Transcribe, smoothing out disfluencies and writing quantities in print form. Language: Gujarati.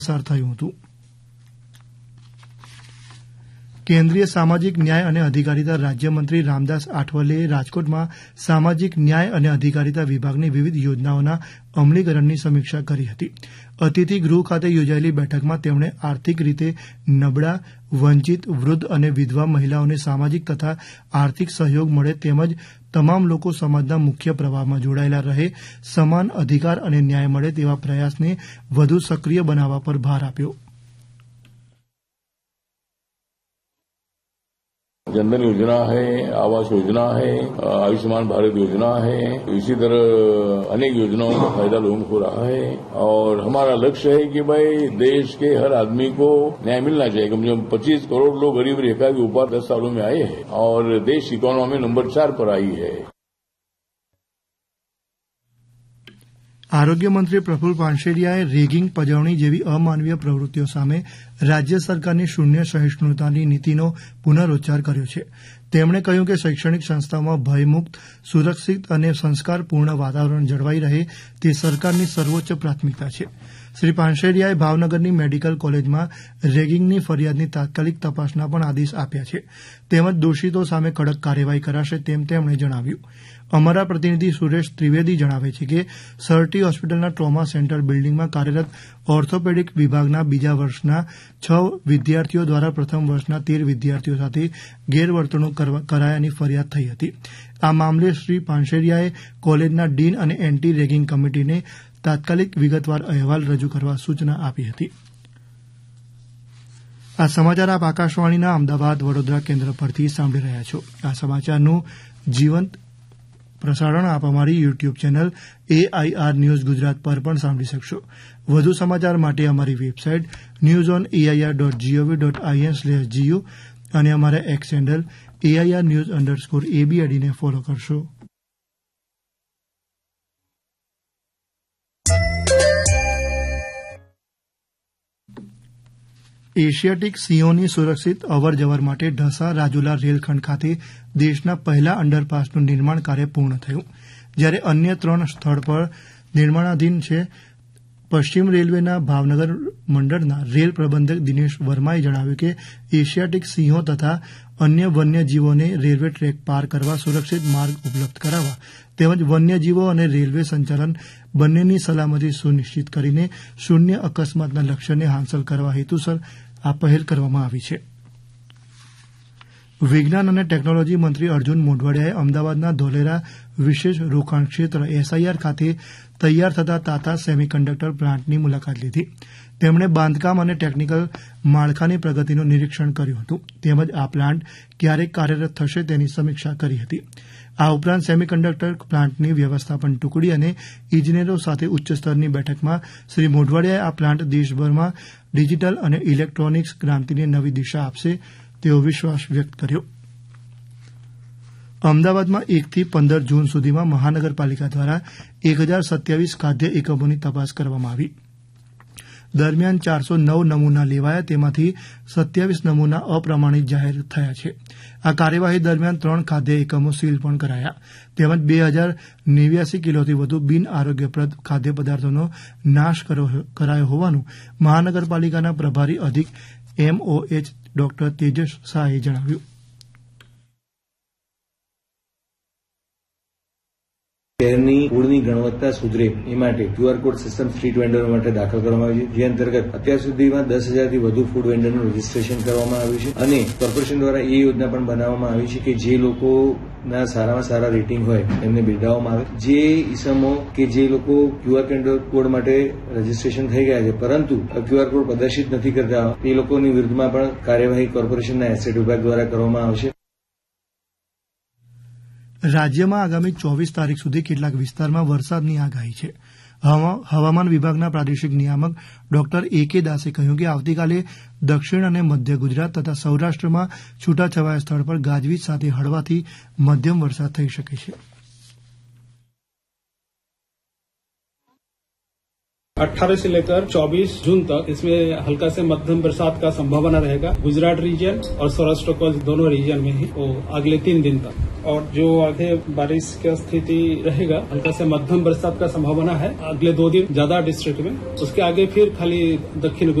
પસાર થયું હતું. કેન્દ્રીય સામાજિક ન્યાય અને અધિકારીતા રાજ્યમંત્રી રામદાસ આઠવલેએ રાજકોટમાં સામાજિક ન્યાય અને અધિકારીતા વિભાગની વિવિધ યોજનાઓના અમલીકરણની સમીક્ષા કરી હતી. અતિથિ ગૃહ ખાતે યોજાયેલી બેઠકમાં તેમણે આર્થિક રીતે નબળા, વંચિત, વૃદ્ધ અને વિધવા મહિલાઓને સામાજિક તથા આર્થિક સહયોગ મળે તેમજ તમામ લોકો સમાજના મુખ્ય પ્રવાહમાં જોડાયેલા રહે, સમાન અધિકાર અને ન્યાય મળે તેવા પ્રયાસને વધુ સક્રિય બનાવવા પર ભાર આપ્યો. जनधन योजना है, आवास योजना है, आयुष्मान भारत योजना है, इसी तरह अनेक योजनाओं का फायदा लोगों को रहा है और हमारा लक्ष्य है कि भाई देश के हर आदमी को न्याय मिलना चाहिए. कम से कम 25 करोड़ लोग गरीब रेखा के ऊपर 10 सालों में आए हैं और देश इकोनॉमी नंबर 4 पर आई है. આરોગ્ય મંત્રી પ્રફુલ્લ પાનસેરિયાએ રેગિંગ, પજવણી જેવી અમાનવીય પ્રવૃત્તિઓ સામે રાજ્ય સરકારની શૂન્ય સહિષ્ણુતાની નીતિનો પુનરોચ્ચાર કર્યો છે. તેમણે કહ્યું કે શૈક્ષણિક સંસ્થાઓમાં ભયમુક્ત, સુરક્ષિત અને સંસ્કારપૂર્ણ વાતાવરણ જળવાઈ રહે તે સરકારની સર્વોચ્ચ પ્રાથમિકતા છે. શ્રી પાનસેરિયાએ ભાવનગરની મેડિકલ કોલેજમાં રેગિંગની ફરિયાદની તાત્કાલિક તપાસના પણ આદેશ આપ્યા છે. તેમજ દોષિતો સામે કડક કાર્યવાહી કરાશે તેમ તેમણે જણાવ્યું. અમારા પ્રતિનિધિ સુરેશ ત્રિવેદી જણાવે છે કે સરટી હોસ્પિટલના ટ્રોમા સેન્ટર બિલ્ડિંગમાં કાર્યરત ઓર્થોપેડિક વિભાગના બીજા વર્ષના 6 વિદ્યાર્થીઓ દ્વારા પ્રથમ વર્ષના 13 વિદ્યાર્થીઓ સાથે ગેરવર્તણૂક કરાયાની ફરિયાદ થઈ હતી. આ મામલે શ્રી પાનસેરિયાએ કોલેજના ડીન અને એન્ટી રેગિંગ કમિટીને તાત્કાલિક વિગતવાર અહેવાલ રજૂ કરવા સૂચના આપી હતી. આ સમાચાર આપ આકાશવાણીના અમદાવાદ વડોદરા કેન્દ્ર પરથી સાંભળી રહ્યા છો. આ સમાચારનું જીવંત પ્રસારણ આપ અમારી YouTube channel AIR news Gujarat પર પણ સાંભળી શકશો. વધુ સમાચાર માટે અમારી વેબસાઇટ newsonair.gov.in/gu અને અમારા એક્સ હેન્ડલ AIR_news_ABID ને ફોલો કરશો. એશિયાટિક સિંહોની સુરક્ષિત અવરજવર માટે ઢસા રાજુલા રેલખંડ ખાતે દેશના પહેલા અંડરપાસનું નિર્માણ કાર્ય પૂર્ણ થયું, જ્યારે અન્ય 3 સ્થળ પર નિર્માણાધીન છે. પશ્ચિમ રેલવેના ભાવનગર મંડળના રેલ પ્રબંધક દિનેશ વર્માએ જણાવ્યું કે એશિયાટિક સિંહો તથા અન્ય વન્યજીવોને રેલવે ટ્રેક પાર કરવા સુરક્ષિત માર્ગ ઉપલબ્ધ કરાવવા તેમજ વન્યજીવો અને રેલવે સંચાલન બંનેની સલામતી સુનિશ્ચિત કરીને શૂન્ય અકસ્માતના લક્ષ્યને હાંસલ કરવા હેતુસર આ પહેલ કરવામાં આવી છે. વિજ્ઞાન અને ટેકનોલોજી મંત્રી અર્જુન મોઢવાડિયાએ અમદાવાદના ધોલેરા વિશેષ રોકાણ ક્ષેત્ર SIR ખાતે તૈયાર થતા તાતા સેમિકન્ડક્ટર પ્લાન્ટની મુલાકાત લીધી. તેમણે બાંધકામ અને ટેકનિકલ માળખાની પ્રગતિનું નિરીક્ષણ કર્યું હતું તેમજ આ પ્લાન્ટ ક્યારે કાર્યરત થશે તેની સમીક્ષા કરી હતી. આ ઉપરાંત સેમિકન્ડક્ટર પ્લાન્ટની વ્યવસ્થાપન ટુકડી અને ઇજનેરો સાથે ઉચ્ચસ્તરની બેઠકમાં શ્રી મોઢવાડિયાએ આ પ્લાન્ટ દેશભરમાં ડિજિટલ અને ઇલેક્ટ્રોનિક્સ ક્રાંતિને નવી દિશા આપશે તેવો વિશ્વાસ વ્યક્ત કર્યો. અમદાવાદમાં 1 થી 15 જૂન સુધીમાં મહાનગરપાલિકા દ્વારા 1027 ખાદ્ય એકમોની તપાસ કરવામાં આવી. દરમિયાન 409 નમૂના લેવાયા, તેમાંથી 27 નમૂના અપ્રમાણિત જાહેર થયા છે. આ કાર્યવાહી દરમિયાન 3 ખાદ્ય એકમો સીલ પણ કરાયા તેમજ 2089 કિલોથી વધુ બિન આરોગ્યપ્રદ ખાદ્ય પદાર્થોનો નાશ કરાયો હોવાનું મહાનગરપાલિકાના પ્રભારી અધિક MOH ડોક્ટર તેજસ શાહે જણાવ્યું. શહેરની ફૂડની ગુણવત્તા સુધરે એ માટે QR કોડ સિસ્ટમ સ્ટ્રીટ વેન્ડરો માટે દાખલ કરવામાં આવી છે, જે અંતર્ગત અત્યાર સુધીમાં 10,000થી વધુ ફૂડ વેન્ડરનું રજીસ્ટ્રેશન કરવામાં આવ્યું છે અને કોર્પોરેશન દ્વારા એ યોજના પણ બનાવવામાં આવી છે કે જે લોકોના સારામાં સારા રેટિંગ હોય એમને બિરદાવવામાં આવે. જે ઇસમો કે જે લોકો QR કોડ માટે રજીસ્ટ્રેશન થઈ ગયા છે પરંતુ QR કોડ પ્રદર્શિત નથી કરતા, એ લોકોની વિરુદ્ધમાં પણ કાર્યવાહી કોર્પોરેશનના એસેટ વિભાગ દ્વારા કરવામાં આવશે. રાજ્યમાં આગામી 24 તારીખ સુધી કેટલાક વિસ્તારમાં વરસાદની આગાહી છે. હવામાન વિભાગના પ્રાદેશિક નિયામક ડોક્ટર AK દાસે કહ્યું કે આવતીકાલે દક્ષિણ અને મધ્ય ગુજરાત તથા સૌરાષ્ટ્રમાં છૂટાછવાયા સ્થળ પર ગાજવીજ સાથે હળવાથી મધ્યમ વરસાદ થઈ શકે છે. 18 से लेकर 24 जून तक इसमें हल्का से मध्यम बरसात का संभावना रहेगा. गुजरात रीजन और सौराष्ट्र को दोनों रीजन में ही वो अगले 3 दिन तक और जो आगे बारिश का स्थिति रहेगा, हल्का से मध्यम बरसात का संभावना है अगले 2 दिन ज्यादा डिस्ट्रिक्ट में। उसके आगे फिर खाली दक्षिण